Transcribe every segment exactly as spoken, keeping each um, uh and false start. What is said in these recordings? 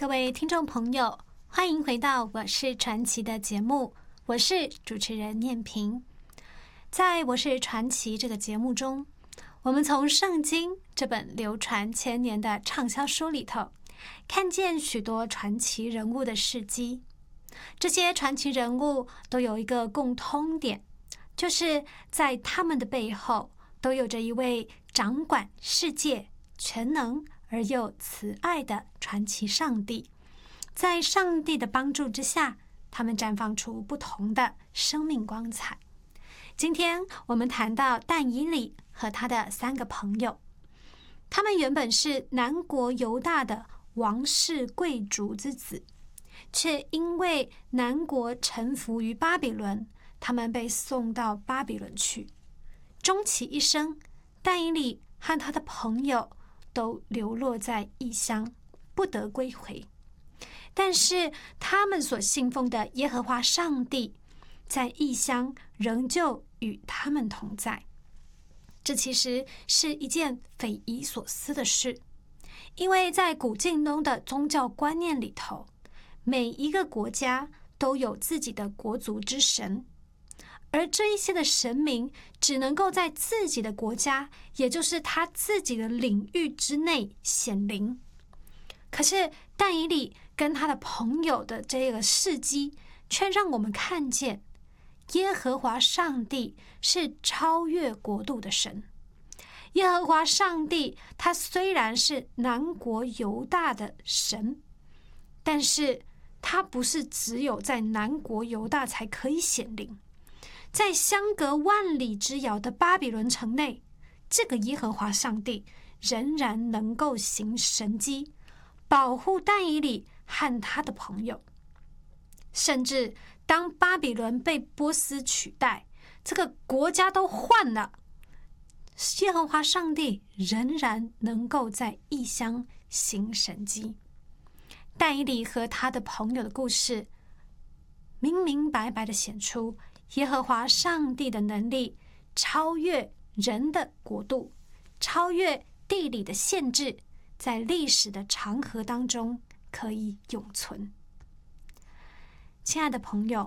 各位听众朋友，欢迎回到我是传奇的节目，我是主持人念萍。在我是传奇这个节目中，我们从圣经这本流传千年的畅销书里头，看见许多传奇人物的事迹。这些传奇人物都有一个共通点，就是在他们的背后都有着一位掌管世界、全能而又慈爱的传奇上帝。在上帝的帮助之下，他们绽放出不同的生命光彩。今天我们谈到但以理和他的三个朋友，他们原本是南国犹大的王室贵族之子，却因为南国臣服于巴比伦，他们被送到巴比伦去。终其一生，但以理和他的朋友都流落在异乡，不得归回。但是他们所信奉的耶和华上帝在异乡仍旧与他们同在。这其实是一件匪夷所思的事，因为在古近东的宗教观念里头，每一个国家都有自己的国族之神，而这一些的神明只能够在自己的国家，也就是他自己的领域之内显灵。可是但以理跟他的朋友的这个事迹，却让我们看见耶和华上帝是超越国度的神。耶和华上帝他虽然是南国犹大的神，但是他不是只有在南国犹大才可以显灵。在相隔万里之遥的巴比伦城内，这个耶和华上帝仍然能够行神迹，保护但以理和他的朋友。甚至当巴比伦被波斯取代，这个国家都换了，耶和华上帝仍然能够在异乡行神迹。但以理和他的朋友的故事，明明白白地显出耶和华上帝的能力超越人的国度，超越地理的限制，在历史的长河当中可以永存。亲爱的朋友，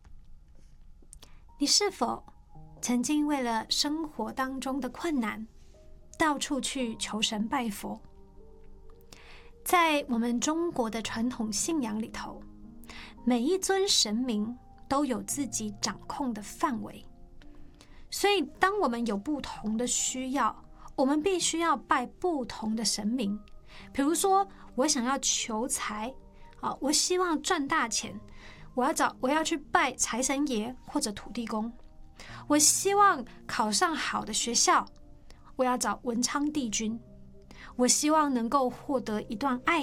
你是否曾经为了生活当中的困难，到处去求神拜佛？在我们中国的传统信仰里头，每一尊神明都有自己掌控的范围，所以当我们有不同的需要，我们必须要拜不同的神明。比如说，我想要求财，啊，我希望赚大钱，我要找我要去拜财神爷或者土地公。我希望考上好的学校，我要找文昌帝君。我希望能够获得一段爱